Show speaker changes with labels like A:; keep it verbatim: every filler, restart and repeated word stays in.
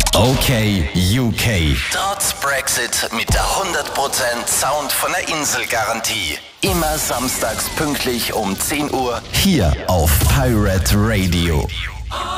A: Okay, U K. Dort Brexit mit der hundert Prozent Sound von der Insel-Garantie. Immer samstags pünktlich um zehn Uhr hier auf Pirate Radio.